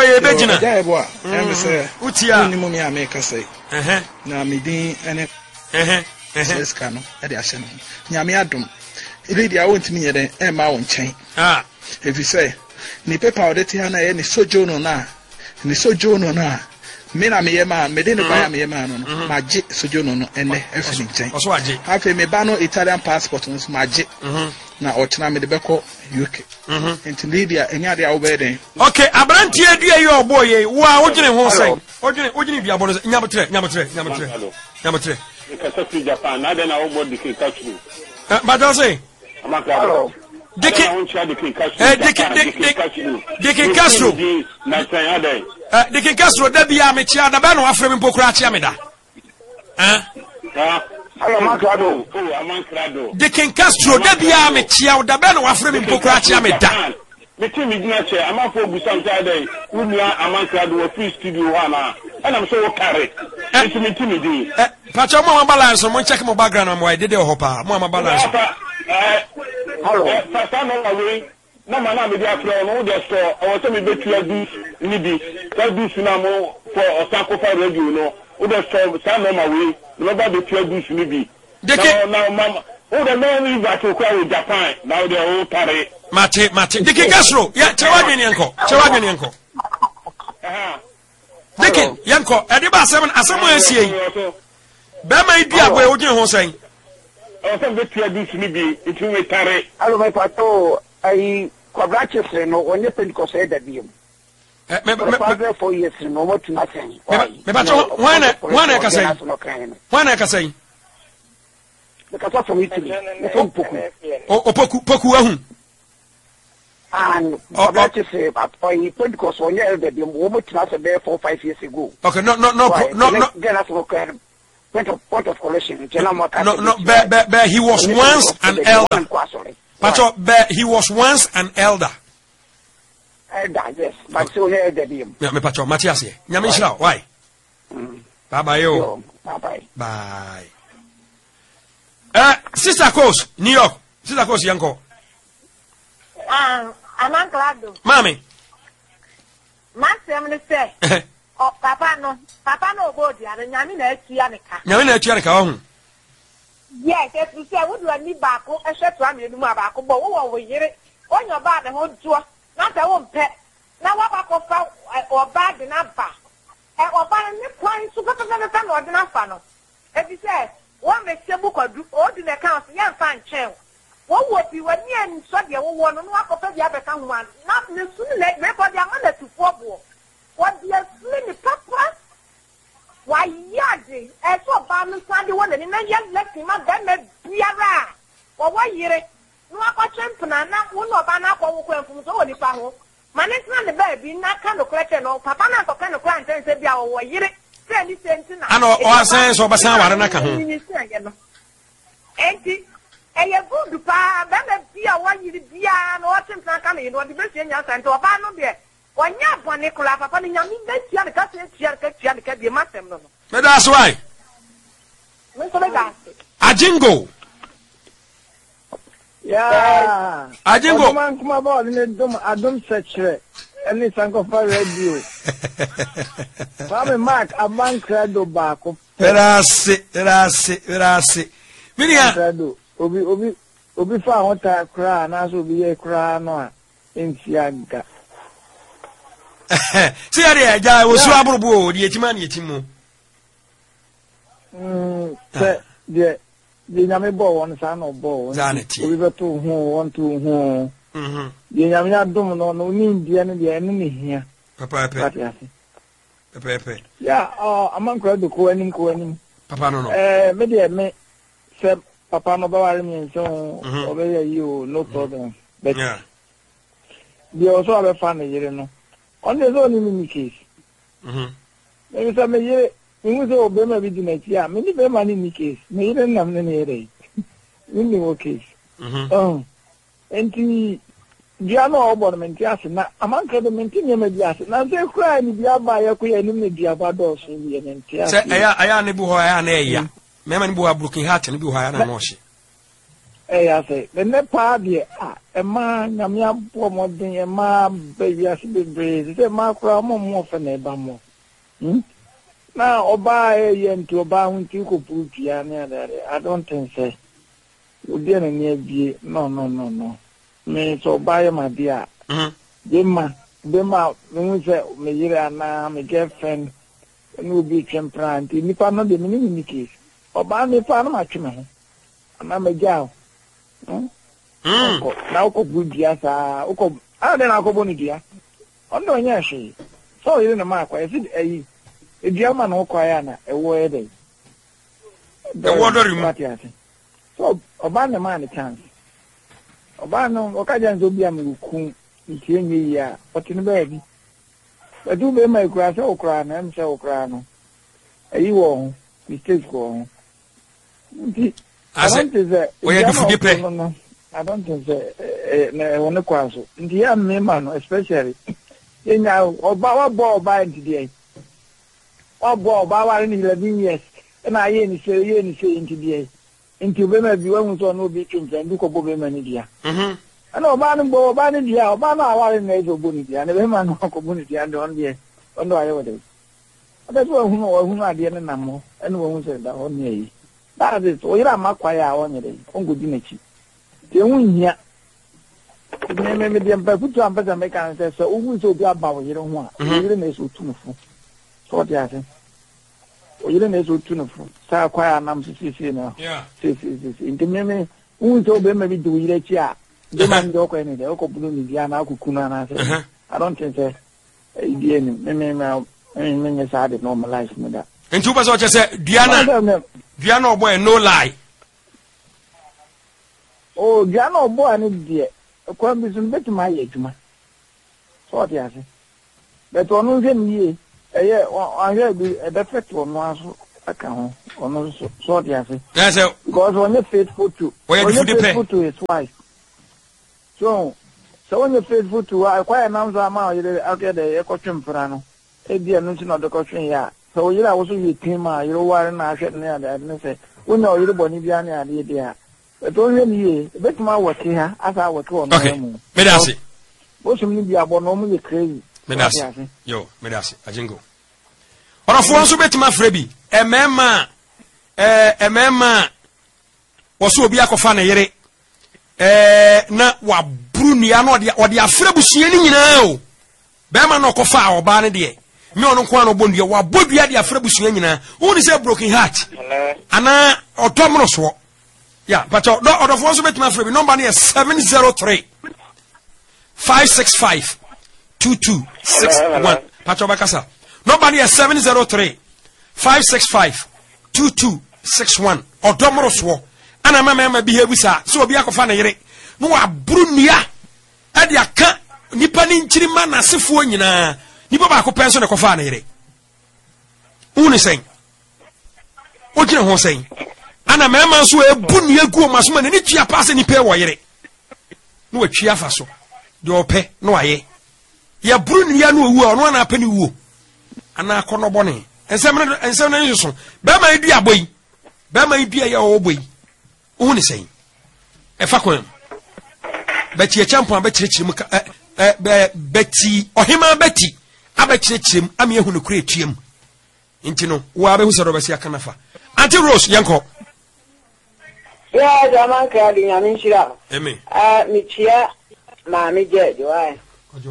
ye begina Jaibo em say utia ni mo me ameka say na medin ene seska no e de ahye no nyame adom ile dia wontimi ye den e ma wo nchen if you say ni paper odete ha na ye ni sojourno na me na me ye ma me de ne kwa me ye ma no maje sojourno no ene efini nchen oso aje afi me ba no Italian passport no maje na ochina me de beko UK enti Lydia enya de awobeden okay abrantie dua ye oboye wa wogene ho sen wogene dua bono nyamotre Because of Japan, I don't know what the Kikachu. But I say, Dicky Castro, there be a Michia, the Bano of Fremin Pocratiamida. Dicky Castro, there be a Michia, the Bano of Fremin Pocratiamida. The team is not here. I'm not for Busantai. Amancrado or free studio one, and I'm so carried. It's me, Timmy. Pachama balance, someone check my background on why did you hope? Mamma balance. Hello, away. No man, with their floor, no, their store, or some bit to abuse, Nibi, that be Sinamo for a sacrifice radio, no, or the store, stand on my way, nobody to abuse Nibi. Now, Mamma, oh, the man is back to cry with Japan, now they're all party. Mate, Dicky Castro, yeah, Chawanianko. Dicky, Yanko, Adiba 7, as someone saying, Bama idea where would you say? Oh, some bit to abuse Nibi, it's in a party. Hello, my pato, I quadratus, no, when you think of said that you. 4 years, no more to nothing. When I can say, because of Italy, Poku. And quadratus, I put because when you had the woman to us there 4 or 5 years ago. Okay, no. Get us point of collection. No, he was once an elder. But he was once an elder. Yes, but so here the beam. Yeah, me Pacho, Matthias, Yamisha, why? Bye. Bye. Sister Coast, New York. Sister Coast, Yanko. I'm Uncle Mommy. Master, say. Oh, Papa no body, and Yamina Chianica. Yamina Chianica. Yes, if you say, would you need back? I said to me, Mabako, but what we hear it on your bad and hold to not a own pet. Now, what about or bad enough back? Or bad and crying super or enough funnel. If you say, one makes your book or do ordinary accounts, young fine chair. What would be when you and Sodia one and walk up the other one? Not soon let me for the amount to 4 ball. What the slim papa? Why, yarding, as for Barnum Sunday one and then young left him up, then met Biara. Or why year? No, I champion, not one of an apple from Zoli Paho. My next man, the baby, not kind of question, or Papa, not kind of client, and said, "Or year, send this sentence." I know, or sense of a sound, and I can. Auntie, a good pa, then be a 1 year, and or something coming, or the best in your center of Barnum there. When you have one Nicola, Papa, and you that you are the can be master. But that's why. A jingle. Yeah. I jingle. Come about I don't search it. Any Sankofa radio. Mama Mark, a man credo back. Verase. Minia. Obi fa what I cry, and as will be a cry no in Siaga. See, I was so able to Yetiman. The Yami ball one son of ball. Zanity. We were 2 home, 1 2 home. The Yamia Domino, no need the enemy here. Papa. Yeah, among crowd the coining. Papa, no. Maybe I may say Papa no Bavarian, so obey you, no problem. But yeah, they also have a family, you know. On the zone in case. Maybe some year. We was all Bema with yeah, many Bema in case. Made an amnesty. In the case. Oh, and the Giano Oberment, yes, and among the Mentinium, yes, and as they cry, the Abaya, and the Diabados, and yes, I am Nebuha, Meman Bua Brooking Hat and Buhana Moshi. I say, the Nepal, a man, Namia Pomodin, a man, baby, I should be brave. A macro more for neighbor. Now, Oba, to about you could put Piana. I don't think so. You didn't near no. Me so buy my dear. Bima, when we say, me, my girlfriend, and will be temperament. If I'm not the mini case, Oba, me, Panama, and I'm a gal. Now, good dear, I then I'll go bondia. On no yashi. So you know, Mark, I said, a German or Quiana, a word. The water you so, Obana man a chance. Obano, Okajan Zobiam, who in Kenya, but in the baby. But do be my grass or crown, and so crown. A you won't, mistakes go on. I don't think that I don't think that on the council. In the young man, especially. You know, Obawa ball by today. Or ball by 11 years, and I ain't say into the into women be one on no beaches and look over women in India. And Obana ball by the Obama are in the community, and the women of community and on the on the other. That's whom I didn't know, and one said that on me. That is, or you're not quite on it, on good dignity. The only here. Maybe the put to a make answer, so who will be about you don't want. You didn't make so tuneful. So, yes, or you didn't make so tuneful. So, quite a number of now. Yeah, in the memory, who told them maybe do it, yeah. The man joke any day, Oko Blue, Diana, Kukuna. I don't think that. Maybe I had normalized me that. And two was what you said, Diana boy, no lie. Oh, Diana boy, I need dear. A question better my age, man. So, yes. But one of them, ye, a year, I heard a defect one was account, or no, so, yes. Because when you're faithful to, his wife. So when you're faithful to, I quite announce a mile, I'll get a question for Anno. A dear notion of the question, yeah. So you also you came out, you were in our shed near that, and say, we know you're Boniviana, dear. But only ye, bet my work here, as I was told. Okay, Medasi. What's media about normally crazy? Medasi, Medasi, a jingle. On a phone, so bet my Frebi, a memma was so be a cofana yere. Na wa Bruniano or the Afrebusian now. Bema no cofa or banner dear. Me on Quano Bundia, wa Budia the Afrebusian, only say broken heart. Anna or Tomonos. Yeah, but no, or of also met my friend, number is 703 565 2261. Patobacasa. Nobody is 703 565 2261. Or Domoroswo. And I remember behave with her. So be a cofana yere. No, a Brunia. Adia can't Nippani Chiriman as if one Nipapa person a cofana yere. Only saying. What you know saying? And a man so a bunya go masman and it's your pass any pay wire. No, a chiafaso. Do pay, no, aye. Ya Brunia no woo on 1 penny woo. And I corner bonnet. And some years. Bama dear boy. Bama dear your boy. Only saying. A faquin. Betty a champion, Betty or him, Betty. I bet him, I'm here who create him. Intino, who who's a Robasia Canafa. Auntie Rose, Yanko. Yeah, the man carrying an inch. Amen. Michia, Mammy Jed, why?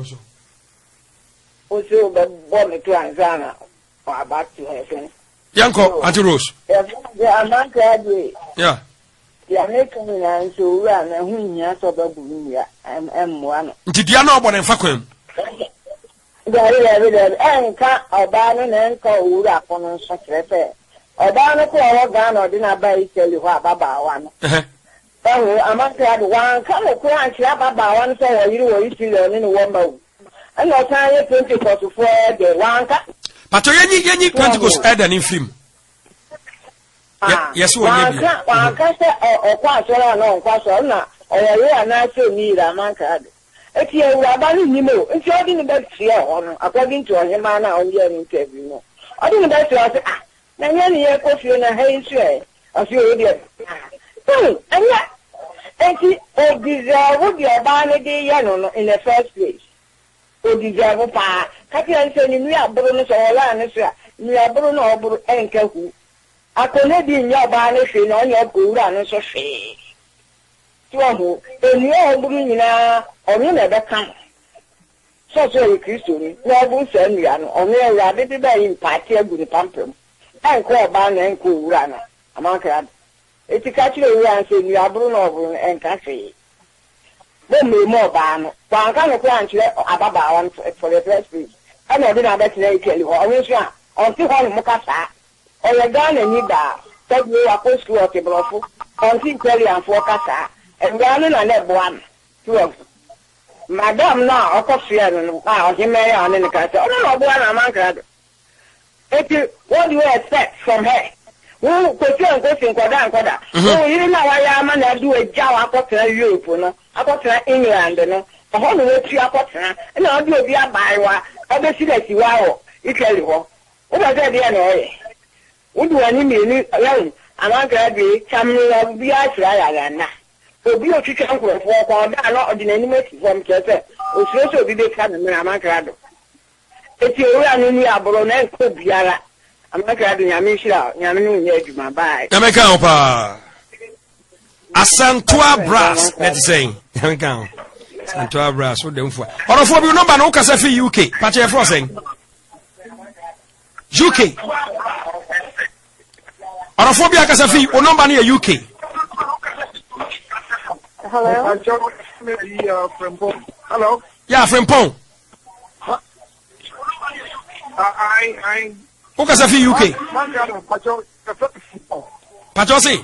Also, but bomb to Anzana or back to her friend. Yanko, Auntie Rose. Yeah, a man carried. Yeah. The American and so run and whom you saw the Bunia and one. Did you know about him, Faquin? And can't abandon and call Ura upon such repair. Obana ko gun or dinner by tell you what about one. So I must have one come across Baba one so you were still in one boat. And no time 24 to 4 day one cut. But any Pentecost add an infim. Yes, one can't or quite no quite or you are not so near a man card. If you are abandoning him, if you are in the best here according to a man on your interview. I didn't bet you. Na nyani ye kofi na hayi sure afi odi. And And he deserve your banner in the first place. O deserve pa. Kapian saying we are bonus or land, we are Bruno or Enkahu. I couldn't be in your banner on your good and so say. To and you are Bruna or you never come. So Christian, no good send me on your rabbit by in party a good pumpkin. And call banner and cool runner. Among crab. It's a catch you answer you are Bruno and Cafe. Then we more ban. One kind of plant about for the first week. I know that I bet tell you, or until one Mocasa, or a gun and need that. Take me a post to a table until Kelly and Focasa, and Garland and that one. 2 Madame now, of course, he may on in the castle. Oh, no, one among crab. What do you expect from her? Who question Koda? Oh, you know why I'm going to do a job up to Europe, no? Up to England, no? A whole way to up to and I'll do a beer by one. Obviously, that you are. You tell you what. What was that the other? What do I need alone? I'm not going to be coming of the ice rather. So be a chicken for walk on that, not the enemy from Kessel. Or so be the cabin, I'm not glad. If you run in the Abronet, could be I'm not grabbing Yamisha, Yamin, my bag. Yamaka, Asantua Brass, let's say. Yamaka, Asantua Brass, what them for? Or for you, no man, no Casafi UK, Pacha Frosting. UK. Or for Bia Casafi, or no man here, UK. Hello? Hello? Yeah, from Pong. Who can say UK? Pachosi.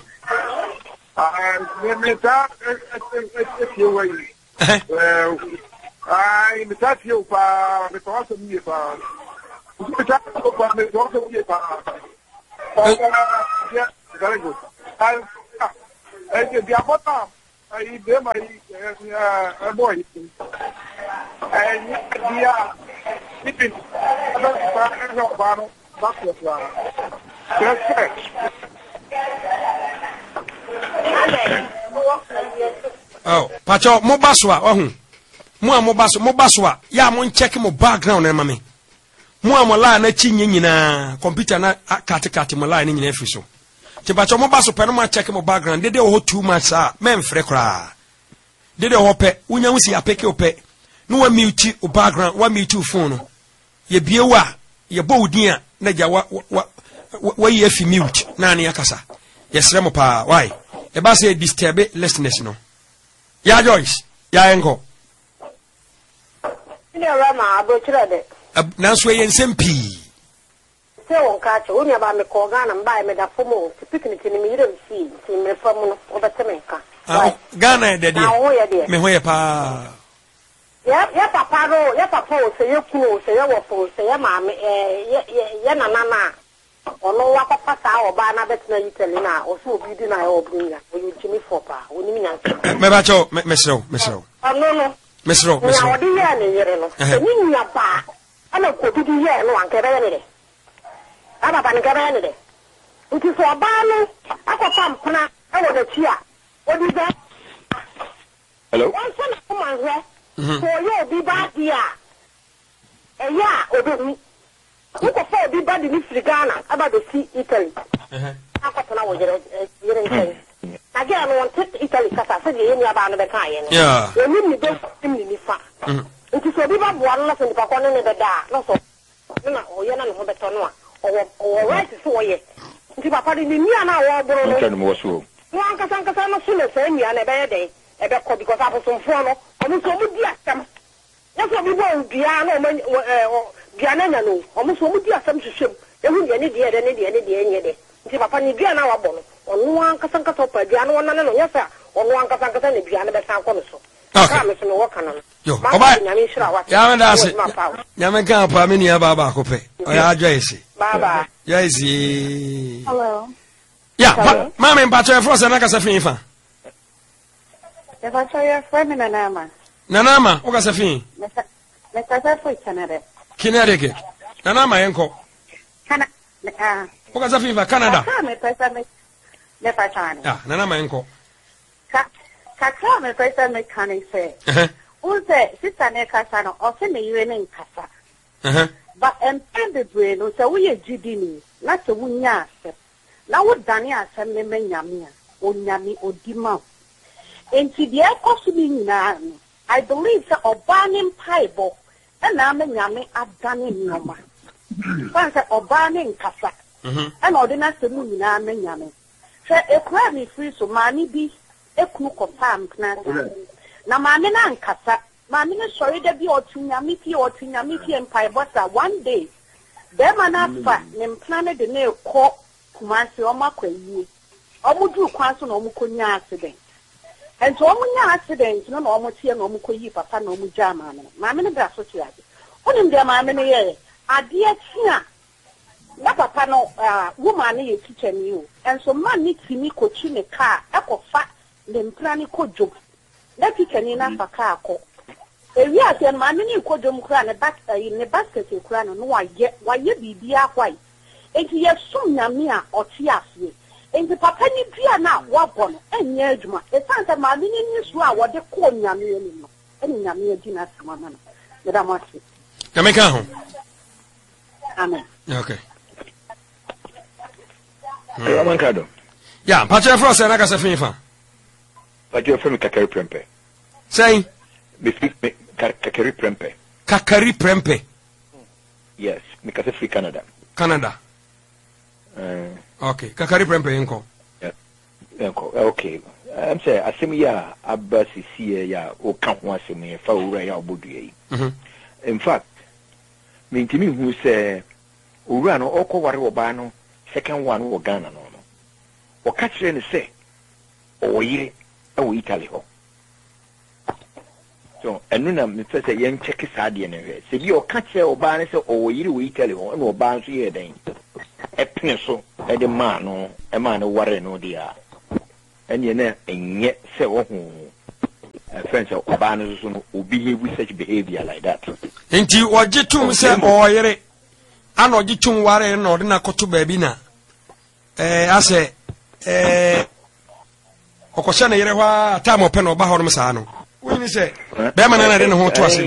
Oh, Pacho, Mobaswa, Mobaswa, ya mon check mo background and mammy. Mola na chinyin na computer na katikati mo line in every so. Tipacho Mobaso Panama check mo background, did they hold 2 months, men frekra. Did they hope, Unyawsi apeke ope, no mute o background, 1 mute phone. Ye biewa, ye bowdia, Naja, what ye fi mute, Nani Akasa. Yes, Remopa, why? A bass disturb it, listeners, no. Ya Joyce, ya Engo. Rama, Nansway and Sempi. So, catch only about me call Ghana and buy me that for more to picnic in the middle sea, in the form of the Temeka. Ghana, dear. Me where pa. Yeah, papa, say you cool, say you were say your mamma, Yana. Or no, what papa or Bana better Italy now, or so be deny or bring ya, or you Jimmy Fopper, or Mebacho, Mesro. Oh, no. Miss Rowe, Miss Rowe. I don't could be here, no one can any. I'm a bank. It is for a banner. I got some plan. I was a cheer. What is that? Hello? One son of woman here. For you be bad here. And yeah, or me. Look at be bad in this Ghana about the sea Italy. I got an hour. Again, I want to Italy because I said you about the kind. Yeah. You don't in the fat. It is a bit of one lesson if I want another dark. No, so. No, you're not a better or right so yet. If I put in the near now, one can say me on a bad day. A better because I was some fun or so would be at them. That's what we want, Giano or Gianano, almost would be at some ship. There wouldn't be any dear than any day. If I find you now, on one Casanca, Giano, and yes, sir, on one Casanca, and Giana Besan. Yo, Yamaka, Paminia Baba Cope. I Jacy. Baba. Jacy. Hello. Yeah, Mamma and Pacha Frost and Akasafifa. If I saw your friend in Nanama. Nanama, Okasafi. Mr. Canada. Connecticut. Nanama, uncle. Okasafifa, Canada. Never time. Ah, Nanama, uncle. kakra me pesa me kan say unse sister ne kasa no o se me yire ne nkasa but empende brain no se wo ye gidi ni na se wo nya asem na wo dane asem ne menyame a onyame odima enti de ekosubi nyina no I believe that Obanim Paibo and Amanyame Adani Noma. Fancy Obaning Kasa and ordinance the moon Amanyame. Say a crabby free so money be a cook of farm knasa. Now, Mamina and Kasa, Mamina sorry there be or Tinyamiti and Paibosa one day. Them an afa, then planted the nail court, Kumasi or Makwe. Or would you question or Mukunya accident? And so when accidents, no almost here, no mukoyi, papa, no mujama, mamma, that's what you have. What in their mamma, a dear tina. La papa, no, woman, you teaching you. And so man needs me coaching a car, apple fat, then planning could joke. Let it an enough a car call. A year, then my mini could jump cran a back in the basket you cran, no, I get why you be dear white. And he has soon Namia or Tiasi. And the papa ni pia na wabon enye adwuma e sanse ma me ni so a wode ko nyame ni no eni nyame adi na sama na da ma se Kameka ho amen okay Amankado ya pacha fro se na ka se finfa pacha fro mi kakari prempe say me kakari prempe yes me ka se Canada okay kakari prempe enko okay I'm say asem ya abasisi ya o kan ho asem ya fa owura ya obodue in fact me ntimi hu se owura no okoware oba no second one wo Ghana no o ka kire ne se o yire e wo Italy ho so enu na me se yen check saade ne we se bi o ka kire oba ne se o yire wo Italy ho na oba nso ye den epne so e de ma no e ma no ware no dia enye na enye se wo hu friends oba no so no obi behave such behavior like that enti oje tum se o yere ana oje tum ware no de na koto ba bi na ase okosha na yere hwa ta mo pe no ba ho no sa no wini se be ma na de no ho to ase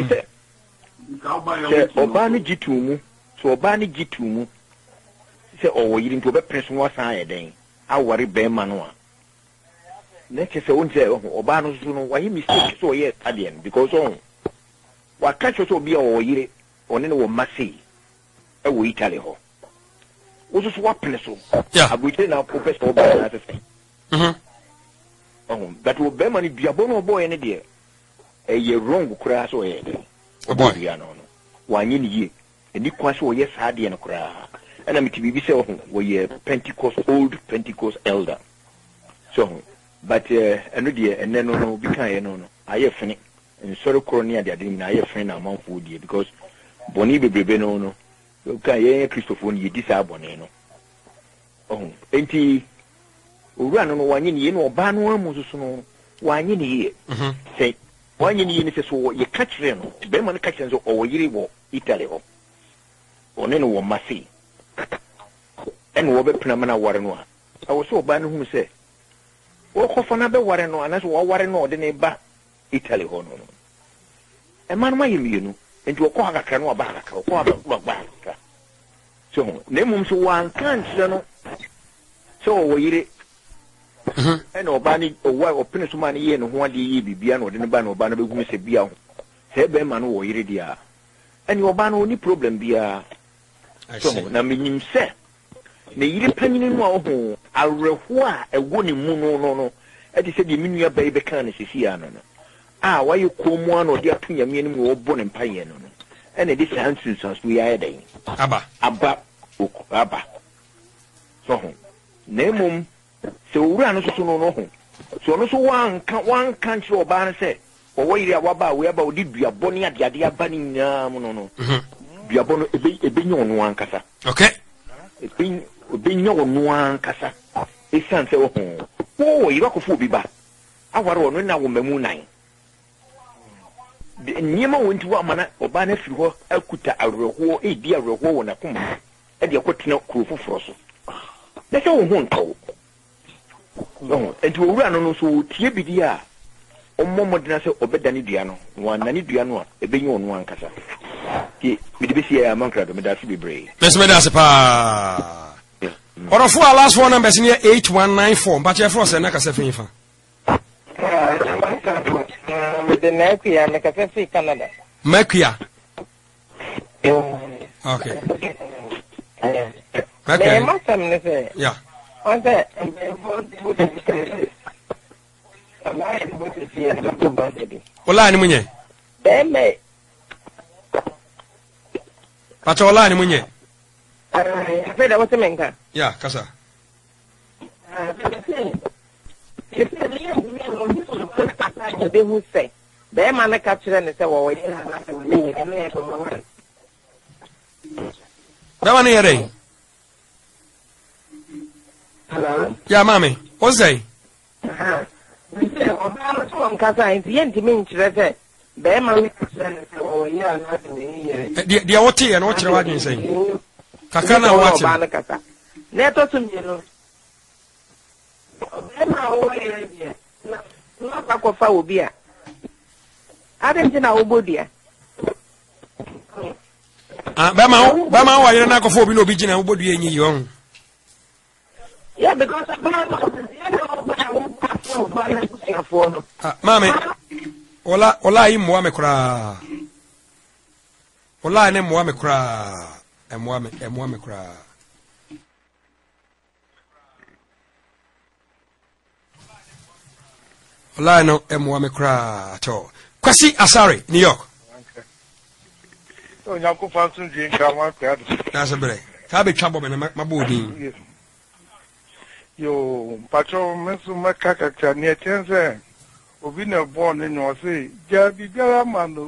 oba no gitumu so oba no gitumu se o yiri nto be press no san eden aware be ma no a next se won se oba no so no why mistake so yes adien because on wa catch so be o yiri one no wo masi e wo Italy ho wo so wa press so abuite na professor oba na say that wo be ma ni biabo no boy ne de ye wrong kura so ye de boy ya no wa nyi ni ye eni kwa so yes adien no kura and I'm to be we Pentecost old Pentecost elder. So, but and then no be kind no. I have finished and sorry coronia they didn't I have friend among food here because Boni be no. Okay, Christopher ye disable no. Oh, enti run on one yin or ban one musuno one yin ye. Say one yin is so you catch them, Beman catches or ye Italy or no one must see. And wo be pnamana ware no a wo so ba no hu se wo khofana be ware no anaso wo ware no de ne ba Italy ho no e man ma yemienu enti wo ko akakra no ba akakra ko ba akakra so ne mum so wan kan tire no so wo yire and obani o wa opine so man ye no ho ade ye bibia no de ne ba no ba no be hu se bia ho se be man wo yire dia and yo ba no ni problem bia so na minim se ne yire panyini no a ho awreho a ego ne mu no e de se de minua ba be kan ne sisi ano no a waye komu ano de ato nyame ne mu obo ne mpaye no ene de chances so we are den aba so ho nemum se owura no so no ho so no so wan kan kire oba ne se o wayire awaba we aba odi duabo ne ade aba ni nyam no duabo no ebe nyo no ankasa okay ebe nyo no ankasa esan se wo ho wo yira ko fu bi ba aware wo no na wo mamu nan de nyema wonti wo amana oba na firi ho akuta awreho edi awreho wo na kuma e de akotena kuro foforo so na se wo ho ntawo no enti wo wura no so tie bidi a omomo dina se obedani dua no wan nani dua no a ebenyi onu ankasa ki bidibesi ya mankra do medasi bebre yes medasi pa orofo last four numbers near 8194 but your first na kasa fin fa the Makia make a free Canada Makia okay okay yeah on that Ola ni munye Beme Pacha ola ni munye Feda what's menka yeah kasa they who say Bema na capture and say well Bema ni yere Hello yeah mami what's that dia wote ya no kire wadwen sai kaka na wote neto tumjeno bema oye dia na kwa fa obi a adem na obodia bema wa yire na kwa fa obi no obi gina obodia enyi yo yeah because mami ola yi mo amekura ola ne mo amekura emo amekura ola no emo amekura to Kwasi Asare New York o nyako fansun je nka wa kwa na se bere ka be twa bobe na mabodi yo pacho mesu makaka cha ni etense obi na born ni o say ja bibiara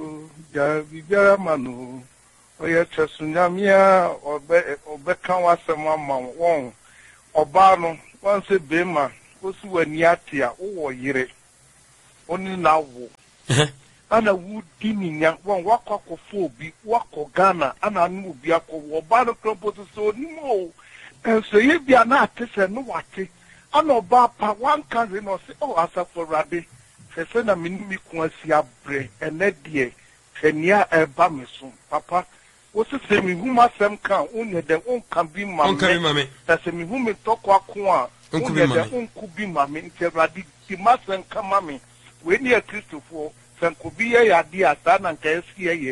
manu oye chesunyamia obe kan wasem ama won oba no wan se bema osu wani atia wo yire oni na wo ana wu dininya won wakakofo obi wako Ghana ana nu obi akọ oba no kropoto so ni mo so ye bia na atese no wate ana oba pa wan kan no say oh asafo rade se na minimi ku asia bre ene de enia eba meso papa wo se mi huma sem kan onye de on kan bi mame se mi huma toko ako a onye de on ku bi mame nti rade ti masen kan mame we ni a Christopher sen ku bi ya de asa na nka esie ye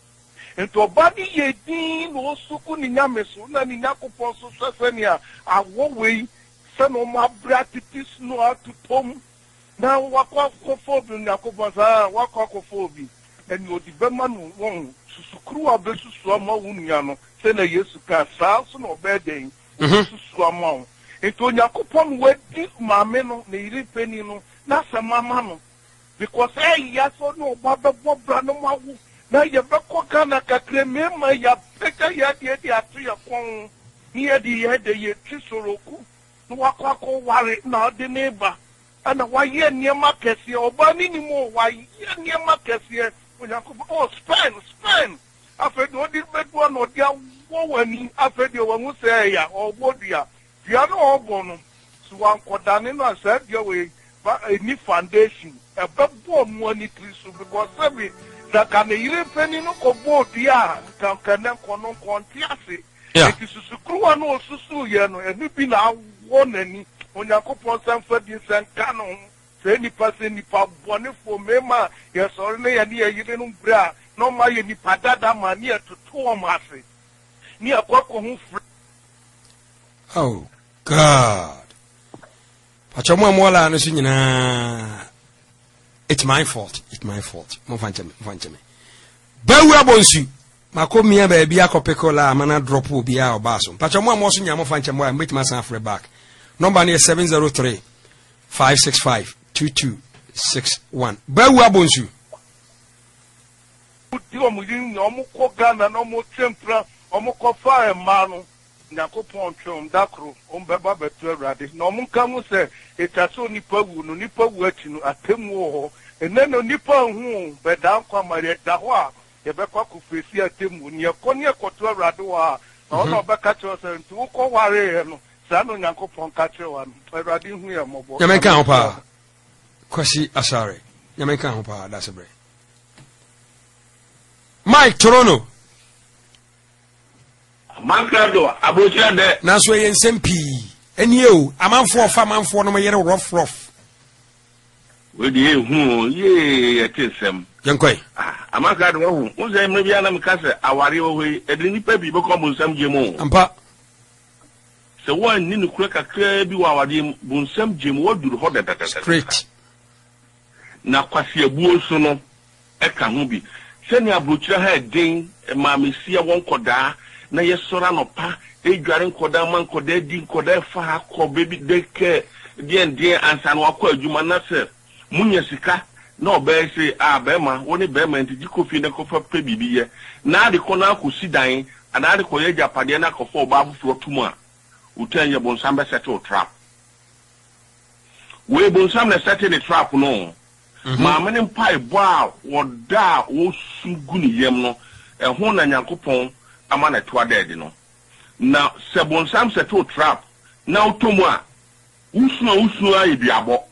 ento badi ye din no suku ni nyameso na ni nyakopon so sefania awo we se no ma bratitis no atupom na wakwa kofobi nyakopon sa wakwa kofobi eni odi bema no won susukru abesusu ama wunya no se na Yesu ka sa so no beden susu ama ento nyakopon wedi maame no na iri peni no na se mama no because ya so no babebo bra no mawu na ye beko kana kakre mema ya peka ya die atu ya kon ni ye de ye tisoroku no wakwa ko ware na de neba ana waye niema kese oba ni mo waye niema kese onyakobo oh Spain afedi odi bedu na odi awowani afedi owanwu se ya ogbodua dia no obono so wankodane no asa dia we ni foundation ebebo mu ani trisu because sabi da kana yire peni no kobo dia kana kono kontiase eti susukruwa no osusu ye no eni bi na wonani onyakopo sanfa di sanka no se nipa bone fo mema ye sori ne ye ni yire no bra no ma ye nipa dada ma ni etoto o mase ni akoko hu oh God pachomo amola no so nyina it's my fault mo fancheme bawu abonsu makomia ba bia kopekola amana drop obi a obaso pachomo amoso nya mo fancheme wa meet masan afre back number is 703 565 2261 bawu abonsu di omudin no mo ko Ghana no mo tempra omo ko fa emanu nyakopon twom dakro ombeba betu awrade no mo nkamu se etaso nipa wu ati no atemu ho eneno nipa hu beda kwa mare da ho a ye be kwa kufesi atemu ni ekoni ekoto awrade wa na no be ka cho se ntu ko ware no sa no nyakopon ka che wa awrade hu ye mobo ya menka opa Kwasi Asare Nyameka ho pa that's a break. Mike Toronto. Mankado abochira de. Na so yen sempi. Eni o amanfo ofa amanfo no yere rough. We dey ye etesem. Yankoi. Amankado wo say me bia na me ka se aware wo we edi nipa bi be kom nsam gemu. Ampa. Se won ni nukura kakra bi wa awade bunsam gemu wo duru ho de. Straight. Na kwase abuo so no eka ho bi. Se ni abochira ha den ma mesia won koda na yesora no pa edware nkoda man koda di nkoda fa ha ko baby deke die ansa no akọ adwuma na se munya sika na obe se be ma woni be ma ntiji kofi na kofa pe bibiye na de ko na akosi dan ana de ko ye japade na ko fo ba bufuro tumu a utan ye bonsam be settle trap we bonsam na settle the trap no ma mene mpa ebo a woda wo sugu ni yem no ho na Nyankopon ama na to adede no na se bonsam settle trap na utomu a usu a ibiabo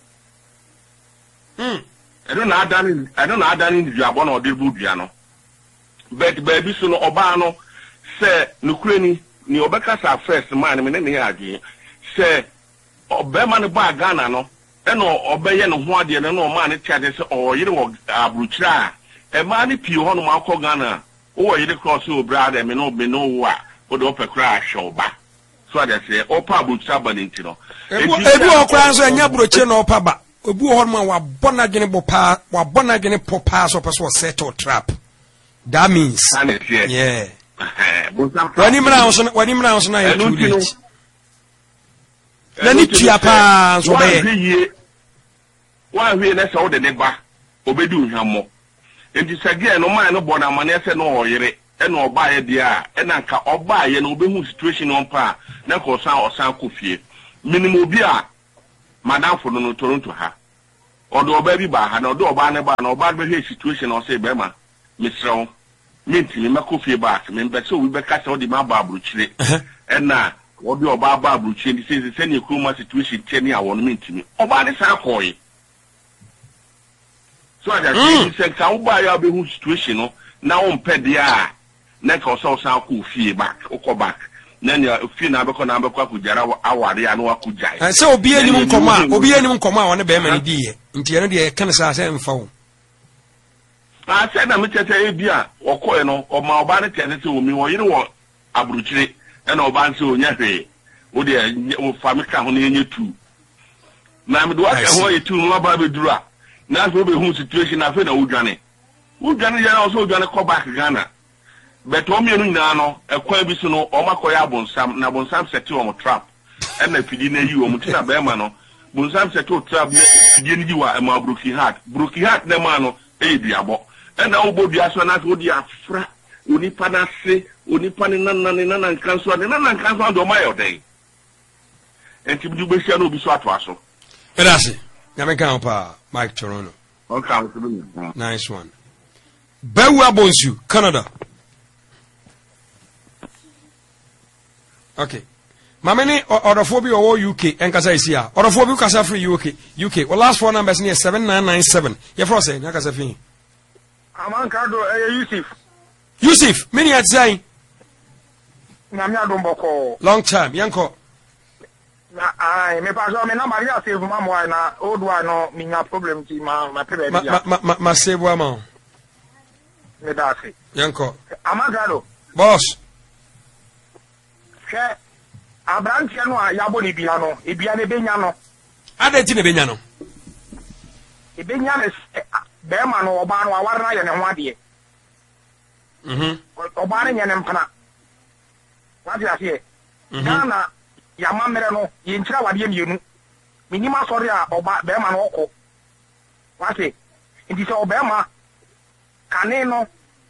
I don't know adani ibiabo na odibu bia no but baby so no oba no se nukureni ni obeka sa first man me ne age se obema ne ba Ghana no eno obeye no ho ade no ma ne tiade se oyire wo abruchira e ma ne pie ho no ma akọ Ghana o yire cross o brother me no wa o do pekra shoba so ade se opa abruchira banenti no ebu okra nso enya abruchira no opa ba obu ho no wa bona gene bopa wa bona gene popa so person settle trap that means yeah wani mra so na ya too late na ni tua pa so be wa hwe na se wo de ne ba obedu hwammo enti sage no man no boda mane se no oyere e no oba ye dia e na nka oba ye no obehu situation on pa na ko osan kofie minimum obi a madam fo no Toronto ha odo oba bi ba ha na odo oba ne ba na oba be hwe situation o se be ma misrew minti me makofie ba me mbese obi be ka se odi ma ba abruchire e na obi oba ba abruchire ndi se ne kuruma situation teni a wono minti oba ne sa koyi so that say ka uba ya be hu situation no na on pedia na ka so ku fie back uko back na ne fie na be ko akujara aware ya no akujai say obi enim nkoma a won be ma ni die nti ye no de kan sa mfa wo say na me tete e bia okoe no o ma oba ne tete se omi wo yire wo abruchire e na oba nse onya hwe wo de wo famika ho na enye tu na me do aka ho ye tu no ba be duru a na so be hu situation na fe na udwane ya na so udwane ko back Ghana but o mienu nyina no ekwan bi so no o makoya abonsam na bonsam seti o mo trap e na fidi na yi o mo tina be ma no bonsam seti o trap na fidi ni ji wa ma broken heart na ma no e biabo e na obo bia so na so di afra onipa na se onipa ni nana nkanso do ma yo den enti bi be sia no bi so ato aso erase Nyameka pa Mike Toronto. Okay. Nice one. Bewu Abonsu, Canada. Okay. Mameni orofobia or UK enkasa isia. Orofobia kasa free UK. Well, last four numbers near 7997. You for say nakasa free. Amankado Yusuf, many at say. Namya domboko. Long time, yanko. Me paso me na Maria save mama na old one no minya problem ti ma pebe dia ma save wa ma me da se yanko Amagado boss che abranche no yabo ni bia no e bia ne benya no adenti ne benya no e benya ne be ma no oba no aware na ye ne ho ade oba ne nye ne mpana what you say Ghana Yama mere no yinchira wade mienu minima sori a oba be ma no okọ wase ndi se oba ma kane no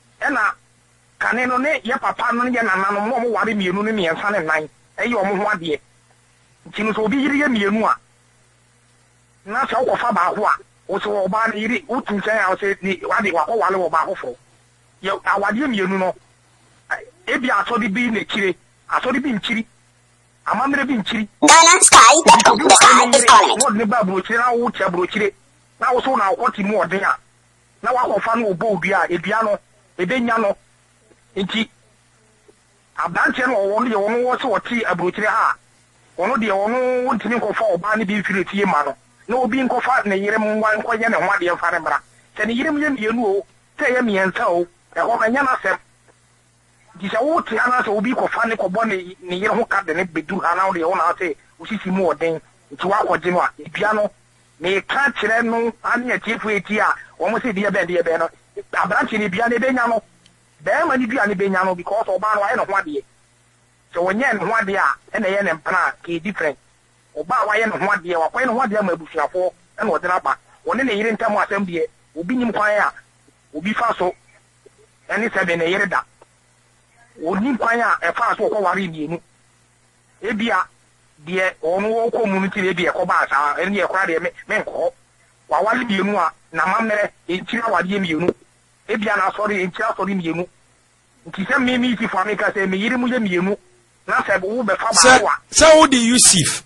ne ye papa no ye nana no mo ware mienu ne miensa ne nan eyi omo ho ade nti no so obi yiri ye mienu a na se okofa ba ho a o se oba ne yiri utu nchen a o se ni wade wakọ wale oba hofo ye awade mienu no ebi asodi bi ne kire asodi bi nkiri Ghana Sky.com. The sky is calling. What ne ba brochire na wo tia brochire. na wo so na kwoti mu ɔden a na wakɔfa no ɔbɔ odua edua no ebenya no nti abranche no ɔwɔ no yɛ ɔno wɔ se wɔte aburokyire ha ɔno deɛ ɔno ntimi nkɔfa ɔbaa ne bi mfiri tie ma no na obi nkɔfa ne yere mu nwa nkɔyɛ ne ho adeɛ mfa ne mmara sɛ ne yere mu yɛ mmienu o sɛ yɛ mmiɛnsa o ɛhɔ ɛnyɛ n'asɛm nti sɛ wote ha na sɛ obi kɔfa ne kɔbɔ ne yere ho ka de ne bedu ha na deɛ wo na sɛ osisi mu ɔden nti wakɔgye no a edua no meka kyerɛ no ane atiefo eti a wɔn sɛ deɛ bɛn no abranche ne bia ne benya no bɛrima ne bia ne benya no because ɔbaa no ayɛ ne ho adeɛ sɛ wɔnyɛ ne ho adeɛ a ɛna ɛyɛ ne mpana a ke different ɔbaa wayɛ ne ho adeɛ wakɔyɛ ne ho adeɛ ma abusuafoɔ ɛna ɔde n'aba wɔne ne yere ntam asɛm deɛ obi nim kwan a obi fa so ɛne sɛ bɛ ne yere da onim kwan a ɛfa so ɔkɔware mmienu ebia deɛ ɔno wɔkɔ mu no ti ebia ɛkɔbaa saa ɛne yɛ kora deɛ menkɔ wawale mmienu a na mammerɛ ɛnkyiri awadeɛ mmienu ebia na asɔre ɛnkyiri asɔre mmienu nti sɛ mmemme si fo ameka sɛ meyere mu yɛ mmienu na sɛ wo bɛfa baako a sɛ wo de Yusuf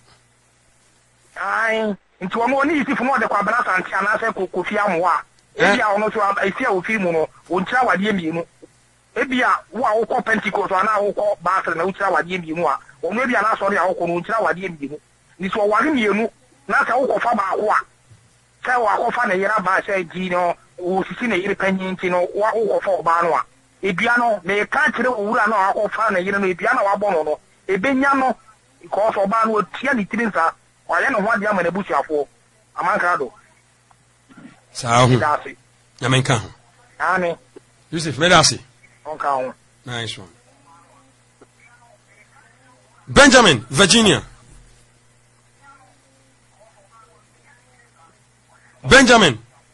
ai nti wɔn ne Yusuf no ɔde kɔ abena sante anaasɛ kofi amoa ebia ɔno so esi a ofiri mu no ɔnkyiri awadeɛ mmienu ebia wo a wokɔ Pentecost ana wokɔ Basel na wokyiri awadeɛ mmienu a ɔno ebia na asɔre a wokɔ no ɔnkyiri awadeɛ mmienu ni so ɔware mmienu na sɛ wokɔfa baako a sɛ wakɔfa ne yere aba sɛ gyi no wosisi ne yere panyin nti no wokɔfa ɔbaa no a edua no meka kyerɛ owura no a wakɔfa ne yere no edua no wabɔ no no ebenya no because ɔbaa no otia ne tiri nsa ɔyɛ ne ho ade ama n'abusuafoɔ amankra do saa ho nyamenka ho ane Yusuf medase onka ho nice one Benjamin Virginia Benjamin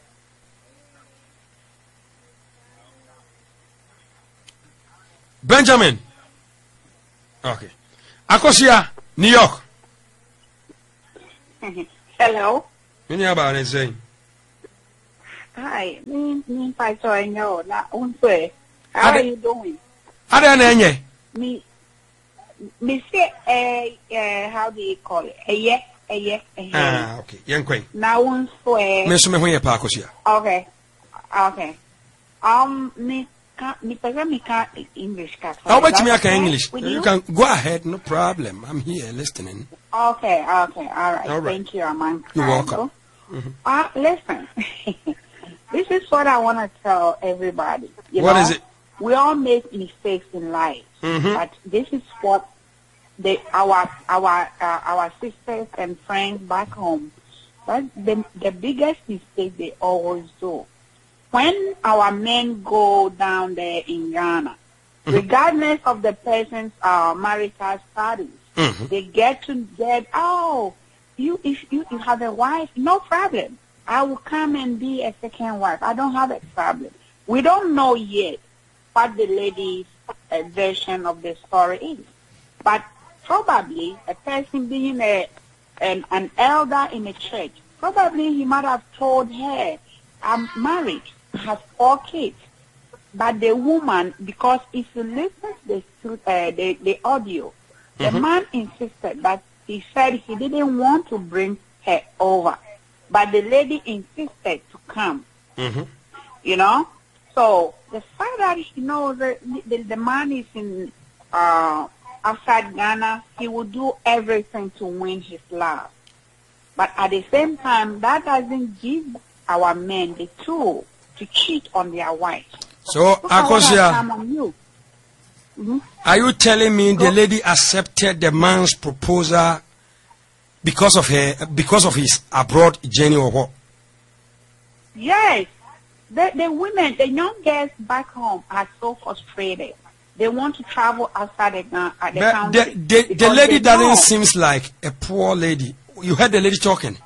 okay Akosia New York hello Mini aba na say hi me Pastor Enyo na unse how are you doing Ada na enye me say how do you call it okay yenkwen na unse me so me ho ye pa Akosia okay me can't English. How about me? I can English. You can go ahead, no problem. I'm here listening. Okay, all right. Thank you, Aman. You're welcome. Listen, this is what I want to tell everybody. What is it? We all make mistakes in life, but this is what our sisters and friends back home. That's the biggest mistake they always do. When our men go down there in Ghana, regardless of the person's marital status, they get, if you have a wife, no problem. I will come and be a second wife. I don't have a problem. We don't know yet what the lady's version of the story is. But probably a person being an elder in a church, probably he might have told her, I'm married, have 4 kids. But the woman, because if you listen to the audio, the man insisted that he said he didn't want to bring her over. But the lady insisted to come. You know? So the fact that he knows that the man is in outside Ghana, he will do everything to win his love. But at the same time, that doesn't give our men the tool to cheat on their wives. So, Akosia, are you telling me the lady accepted the man's proposal because of his abroad journey or what? Yes. The women, the young girls back home are so frustrated. They want to travel outside the country. The lady doesn't seem like a poor lady. You heard the lady talking.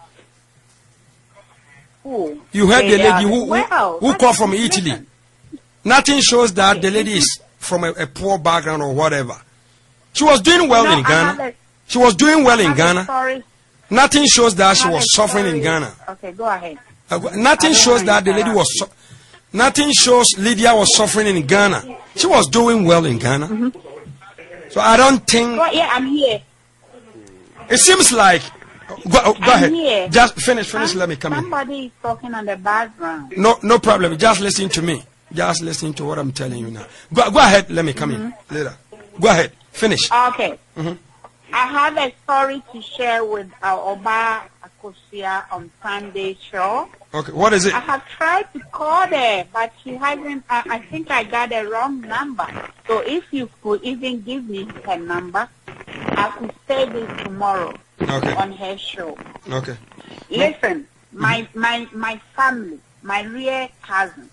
Who? You heard the lady who called from Italy. Nothing shows that the lady is from a poor background or whatever. She was doing well in Ghana. She was doing well in Ghana. Nothing shows that she was suffering in Ghana. Okay, go ahead. Nothing shows that the lady was. Nothing shows Lydia was suffering in Ghana. She was doing well in Ghana. So I don't think. Yeah, I'm here. It seems like Go ahead. Here. Just finish. Let me come in. Somebody is talking on the background. No problem. Just listen to me. Just listen to what I'm telling you now. Go ahead. Let me come in later. Go ahead. Finish. Okay. I have a story to share with our Oba Akosia on Sunday show. Okay. What is it? I have tried to call her, but she hasn't. I think I got a wrong number. So if you could even give me her number, I could say this tomorrow on her show. Okay. Listen, my family, my real cousin.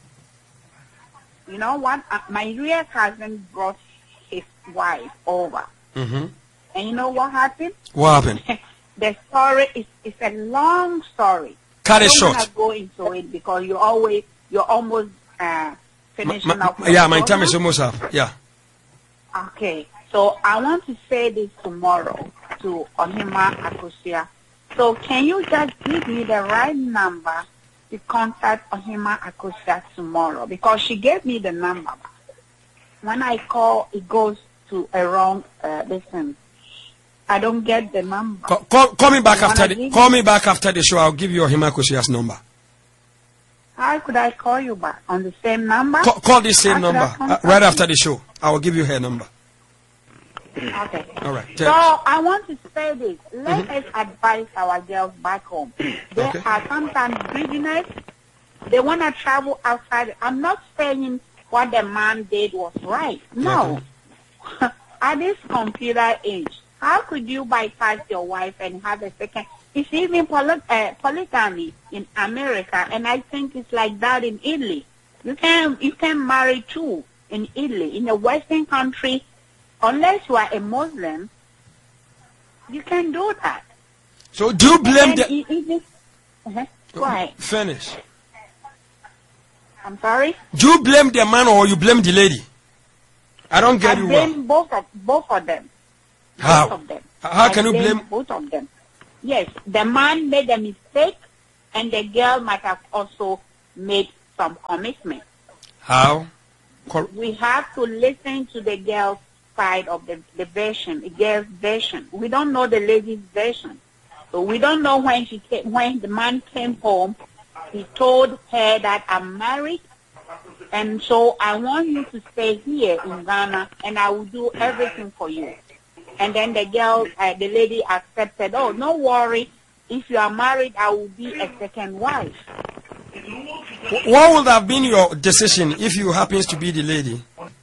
You know what? My real cousin brought his wife over. And you know what happened? What happened? The story is a long story. Cut it short. I don't go into it because you're almost finishing up. Yeah, my time is almost up. Yeah. Okay. So I want to say this tomorrow to Ohima Akosia. So can you just give me the right number to contact Ohima Akosia tomorrow? Because she gave me the number. When I call, it goes to a wrong listen. I don't get the number. Call me back after the show. I'll give you Ohima Akosia's number. How could I call you back? On the same number? Call this same number right after the show. I will give you her number. Okay. All right. So I want to say this. Let us advise our girls back home. They are sometimes greediness. They want to travel outside. I'm not saying what the man did was right. No. At this computer age, how could you bypass your wife and have a second? It's even polygamy in America, and I think it's like that in Italy. You can marry two in Italy. In a Western country, unless you are a Muslim, you can do that. So do you blame Go ahead. Finish. I'm sorry? Do you blame the man or you blame the lady? I don't get you. I blame both of them. How? Both of them. How can you blame both of them? Yes, the man made a mistake, and the girl might have also made some commitment. How? We have to listen to the girl's side of the version, the girl's version. We don't know the lady's version, so we don't know when the man came home. He told her that I'm married, and so I want you to stay here in Ghana, and I will do everything for you. And then the girl, the lady accepted, oh, no worry. If you are married, I will be a second wife. What would have been your decision if you happens to be the lady?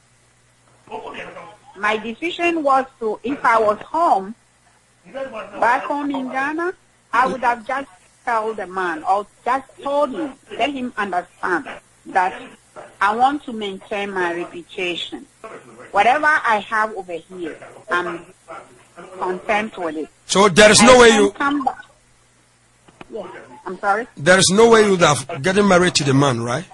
My decision was to, if I was home, back home in Ghana, I would have just told the man, or just told him, let him understand that I want to maintain my reputation. Whatever I have over here, I'm content with it. So there is no way you come back. Yes, I'm sorry. There is no way you would have gotten married to the man, right?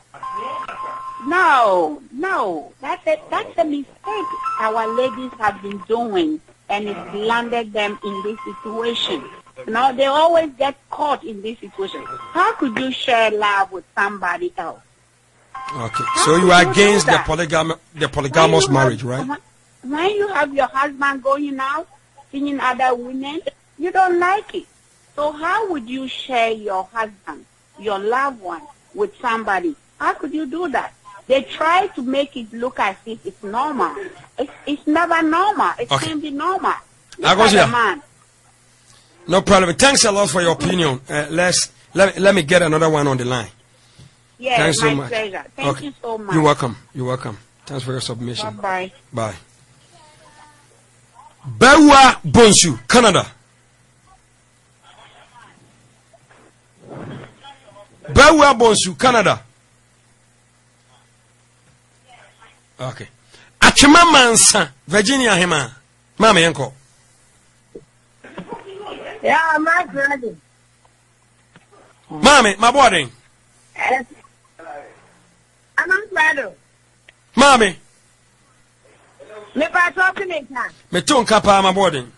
No, that's a mistake our ladies have been doing, and it landed them in this situation. You know, they always get caught in this situation. How could you share love with somebody else? Okay, so you are against the polygamous marriage, right? When you have your husband going out, seeing other women, you don't like it. So how would you share your husband, your loved one, with somebody? How could you do that? They try to make it look as if it's normal. It's never normal. It can't be normal. Man. No problem. Thanks a lot for your opinion. Let me get another one on the line. Yes, thanks so much. Pleasure. Thank you so much. You're welcome. You're welcome. Thanks for your submission. Bye-bye. Bye. Bewa Bonsu, Canada. Bewa Bonsu, Canada. Okay. Achima Mansa, Virginia Hema. Mama Yanko. Yeah, my brother. Mommy, my boarding. I'm brother. Mommy. Me pa talking it now. Me too kapa my boarding.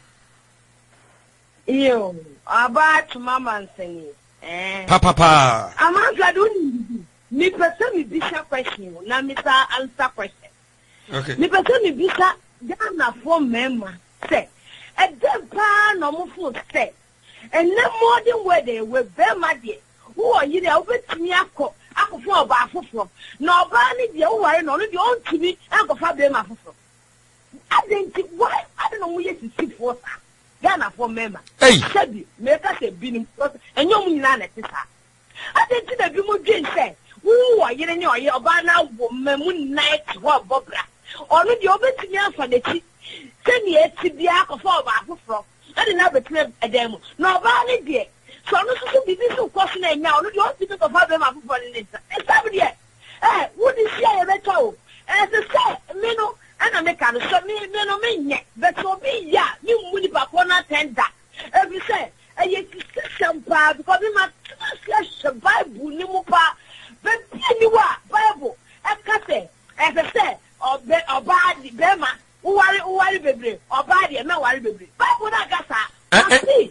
Yo, about mama and say. Papa. I'm brother. Me person me bisa question. Na me ta answer question. Okay. Me person me bisa Ghana for member say. E dey pa no mo fo say. And no more than where they were very mad. Who are you there over to me? Ako for about from. No, Barney, the old one, only the old to me, and go for them. I think why I don't know where to see for Ghana for member. Hey, Shabby, make us a bidding and you mean none at this. I think that you would say, who are you in your Obana woman night what Bobra? Only the over to me for the tea. Send ye to the Ako for about from. I didn't have a clip a demo. No, Barney, dear. So I'm not so busy so costing now. You don't think of how them are for it. It's somebody. Eh, what is she ever told? As I said, Mino, and I make a so me, but so be ya, you would back 110 that. Every say, and yet some part because we must Bible, Nimupa, but you are Bible, and Casse, as I said, or bad Bema, who are baby, or bad, no worry baby. Bible, I got see.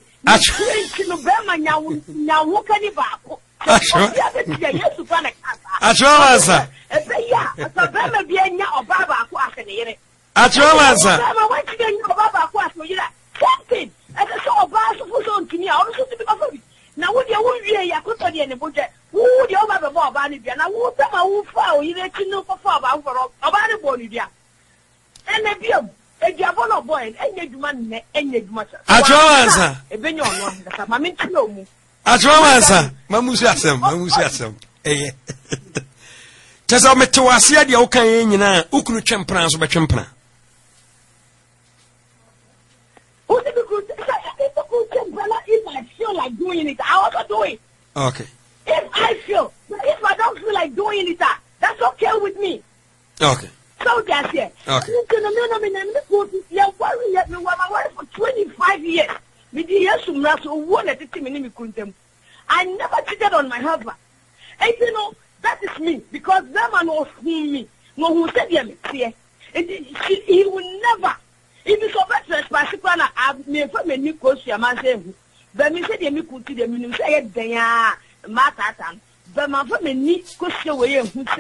Tesa metewasia dia wokan ye nyina ukunu twempran so betwempran if I feel like doing it, I also do it. Okay. If I don't feel like doing it, that's okay with me. Okay. So that's it. Okay. For 25 years. I never cheated on my husband. And you know, that is me. Because that man was me. No, who said he will never. If it's over trespassing, I may for me new coach, your man say, but me said, you could see the minister, say, they are Matatan. But my family, coach, away, who said,